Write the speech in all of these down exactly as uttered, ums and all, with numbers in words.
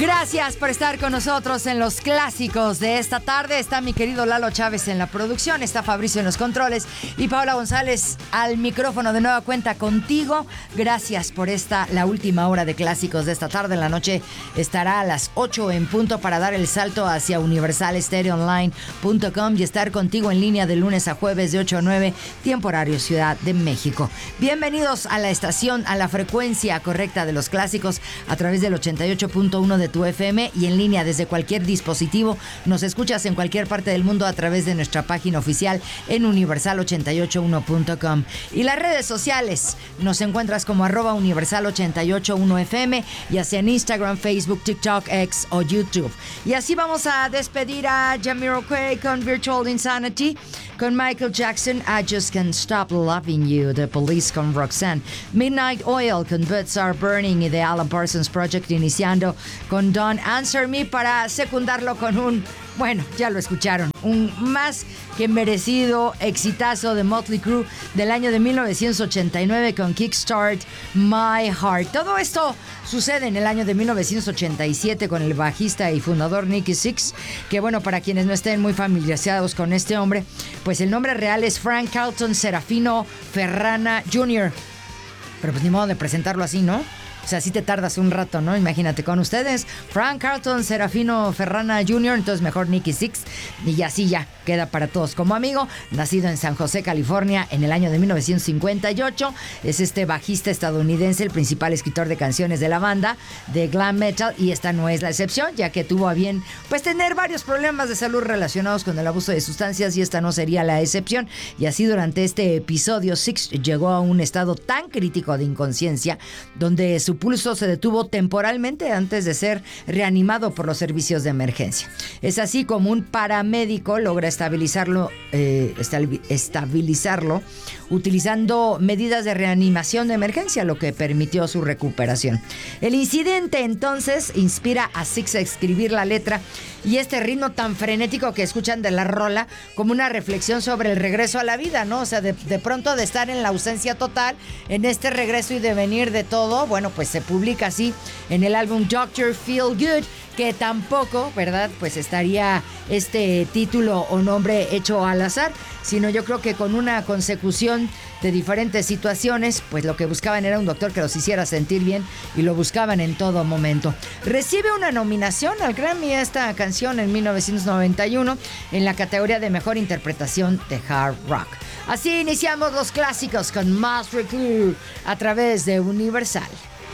Gracias por estar con nosotros en los clásicos de esta tarde. Está mi querido Lalo Chávez en la producción, está Fabricio en los controles y Paula González al micrófono de nueva cuenta contigo. Gracias por esta, la última hora de clásicos de esta tarde. En la noche estará a las ocho en punto para dar el salto hacia universal stereo online punto com y estar contigo en línea de lunes a jueves de ocho a nueve, tiempo horario Ciudad de México. Bienvenidos a la estación, a la frecuencia correcta de los clásicos a través del ochenta y ocho punto uno de tu F M y en línea desde cualquier dispositivo. Nos escuchas en cualquier parte del mundo a través de nuestra página oficial en universal ochenta y ocho uno punto com. Y las redes sociales nos encuentras como arroba universal ochenta y ocho uno F M, ya sea en Instagram, Facebook, TikTok, X o YouTube. Y así vamos a despedir a Jamiroquai con Virtual Insanity, con Michael Jackson, I Just Can't Stop Loving You, The Police con Roxanne, Midnight Oil con Birds Are Burning y The Alan Parsons Project, iniciando con Don't Answer Me para secundarlo con un, bueno, ya lo escucharon, un más que merecido exitazo de Motley Crue del año de mil novecientos ochenta y nueve con Kickstart My Heart. Todo esto sucede en el año de mil novecientos ochenta y siete con el bajista y fundador Nikki Sixx, que bueno, para quienes no estén muy familiarizados con este hombre, pues el nombre real es Frank Carlton Serafino Ferrana junior Pero pues ni modo de presentarlo así, ¿no? O sea, sí te tardas un rato, ¿no? Imagínate, con ustedes, Frank Carlton Serafino Ferrana junior, entonces mejor Nikki Sixx, y así ya queda para todos como amigo. Nacido en San José, California, en el año de mil novecientos cincuenta y ocho, es este bajista estadounidense, el principal escritor de canciones de la banda de glam metal, y esta no es la excepción, ya que tuvo a bien, pues, tener varios problemas de salud relacionados con el abuso de sustancias, y esta no sería la excepción. Y así durante este episodio, Sixx llegó a un estado tan crítico de inconsciencia, donde su Su pulso se detuvo temporalmente antes de ser reanimado por los servicios de emergencia. Es así como un paramédico logra estabilizarlo, eh, estabilizarlo utilizando medidas de reanimación de emergencia, lo que permitió su recuperación. El incidente entonces inspira a Sixx a escribir la letra y este ritmo tan frenético que escuchan de la rola como una reflexión sobre el regreso a la vida, ¿no? O sea, de, de pronto de estar en la ausencia total, en este regreso y devenir de todo, bueno, pues se publica así en el álbum Doctor Feel Good, que tampoco, ¿verdad? Pues estaría este título o nombre hecho al azar, sino yo creo que con una consecución de diferentes situaciones, pues lo que buscaban era un doctor que los hiciera sentir bien y lo buscaban en todo momento. Recibe una nominación al Grammy esta canción en mil novecientos noventa y uno en la categoría de Mejor Interpretación de Hard Rock. Así iniciamos los clásicos con Motley Crue a través de Universal.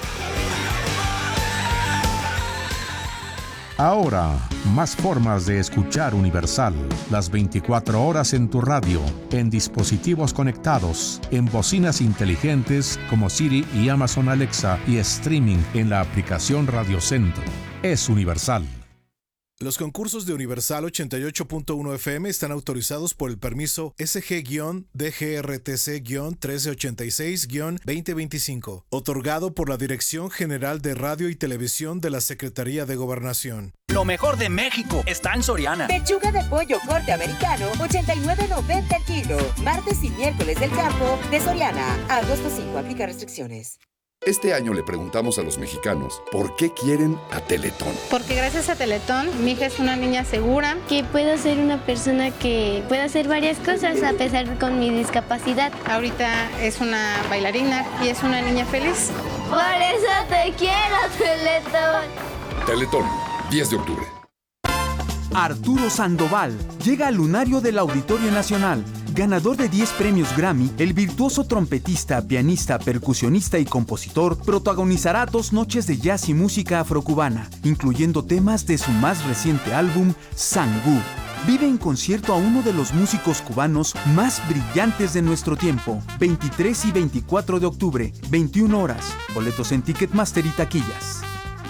Ahora, más formas de escuchar Universal. Las veinticuatro horas en tu radio, en dispositivos conectados, en bocinas inteligentes como Siri y Amazon Alexa y streaming en la aplicación Radio Centro. Es Universal. Los concursos de Universal ochenta y ocho punto uno F M están autorizados por el permiso S G D G R T C trece ochenta y seis veinte veinticinco, otorgado por la Dirección General de Radio y Televisión de la Secretaría de Gobernación. Lo mejor de México está en Soriana. Pechuga de pollo corte americano, ochenta y nueve noventa el kilo. Martes y miércoles del campo de Soriana. Agosto cinco, aplica restricciones. Este año le preguntamos a los mexicanos por qué quieren a Teletón. Porque gracias a Teletón, mi hija es una niña segura. Que puedo ser una persona que pueda hacer varias cosas a pesar de con mi discapacidad. Ahorita es una bailarina y es una niña feliz. Por eso te quiero, Teletón. Teletón, diez de octubre. Arturo Sandoval llega al lunario del Auditorio Nacional. Ganador de diez premios Grammy, el virtuoso trompetista, pianista, percusionista y compositor protagonizará dos noches de jazz y música afrocubana, incluyendo temas de su más reciente álbum, Sangú. Vive en concierto a uno de los músicos cubanos más brillantes de nuestro tiempo. veintitrés y veinticuatro de octubre, veintiuna horas. Boletos en Ticketmaster y taquillas.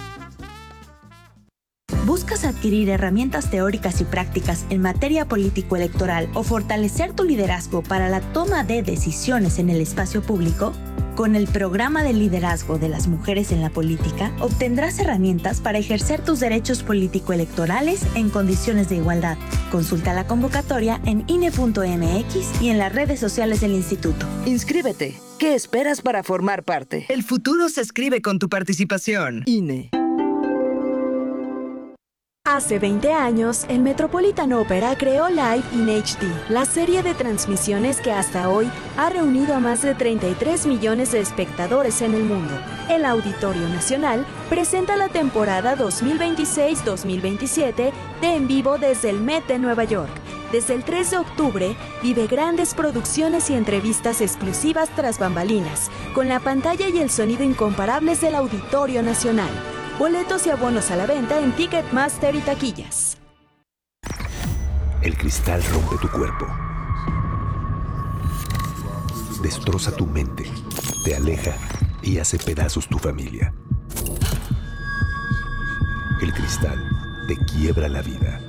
¿Buscas adquirir herramientas teóricas y prácticas en materia político-electoral o fortalecer tu liderazgo para la toma de decisiones en el espacio público? Con el programa de liderazgo de las mujeres en la política, obtendrás herramientas para ejercer tus derechos político-electorales en condiciones de igualdad. Consulta la convocatoria en I N E punto M X y en las redes sociales del instituto. Inscríbete. ¿Qué esperas para formar parte? El futuro se escribe con tu participación. I N E. Hace veinte años, el Metropolitan Opera creó Live in H D, la serie de transmisiones que hasta hoy ha reunido a más de treinta y tres millones de espectadores en el mundo. El Auditorio Nacional presenta la temporada dos mil veintiséis dos mil veintisiete de En Vivo desde el Met de Nueva York. Desde el tres de octubre, vive grandes producciones y entrevistas exclusivas tras bambalinas, con la pantalla y el sonido incomparables del Auditorio Nacional. Boletos y abonos a la venta en Ticketmaster y taquillas. El cristal rompe tu cuerpo. Destroza tu mente, te aleja y hace pedazos tu familia. El cristal te quiebra la vida.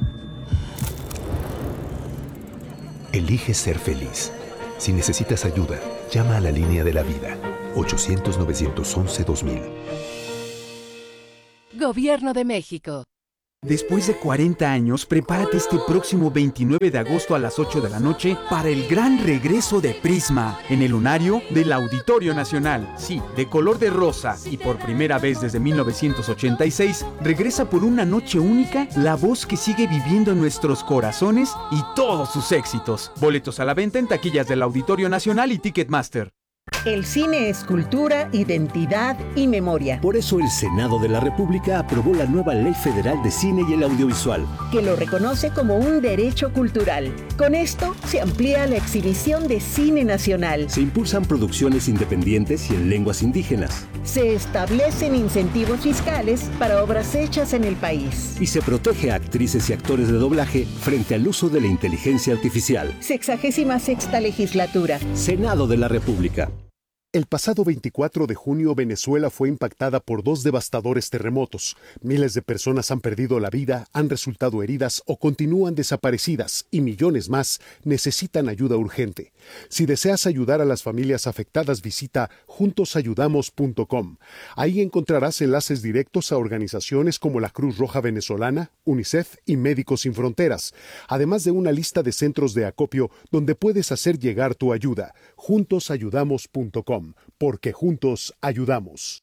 Elige ser feliz. Si necesitas ayuda, llama a la línea de la vida. ochocientos, novecientos once, dos mil. Gobierno de México. Después de cuarenta años, prepárate este próximo veintinueve de agosto a las ocho de la noche para el gran regreso de Prisma en el lunario del Auditorio Nacional. Sí, de color de rosa y por primera vez desde mil novecientos ochenta y seis, regresa por una noche única la voz que sigue viviendo en nuestros corazones y todos sus éxitos. Boletos a la venta en taquillas del Auditorio Nacional y Ticketmaster. El cine es cultura, identidad y memoria. Por eso el Senado de la República aprobó la nueva Ley Federal de Cine y el Audiovisual, que lo reconoce como un derecho cultural. Con esto se amplía la exhibición de cine nacional. Se impulsan producciones independientes y en lenguas indígenas. Se establecen incentivos fiscales para obras hechas en el país. Y se protege a actrices y actores de doblaje frente al uso de la inteligencia artificial. Sexagésima sexta legislatura. Senado de la República. El pasado veinticuatro de junio, Venezuela fue impactada por dos devastadores terremotos. Miles de personas han perdido la vida, han resultado heridas o continúan desaparecidas y millones más necesitan ayuda urgente. Si deseas ayudar a las familias afectadas, visita juntos ayudamos punto com. Ahí encontrarás enlaces directos a organizaciones como la Cruz Roja Venezolana, UNICEF y Médicos Sin Fronteras, además de una lista de centros de acopio donde puedes hacer llegar tu ayuda. juntos ayudamos punto com. Porque juntos ayudamos.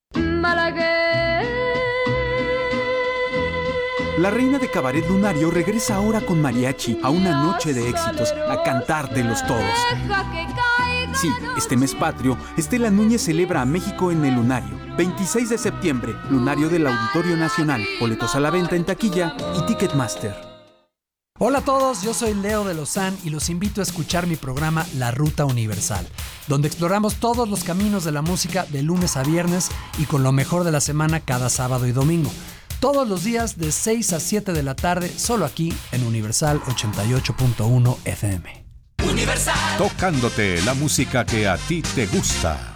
La reina de cabaret lunario regresa ahora con mariachi a una noche de éxitos, a cantar de los todos. Sí, este mes patrio, Estela Núñez celebra a México en el lunario. veintiséis de septiembre, lunario del Auditorio Nacional. Boletos a la venta en taquilla y Ticketmaster. Hola a todos, yo soy Leo de Lozán y los invito a escuchar mi programa La Ruta Universal, donde exploramos todos los caminos de la música de lunes a viernes y con lo mejor de la semana cada sábado y domingo. Todos los días de seis a siete de la tarde, solo aquí en Universal ochenta y ocho punto uno F M. Universal. Tocándote la música que a ti te gusta.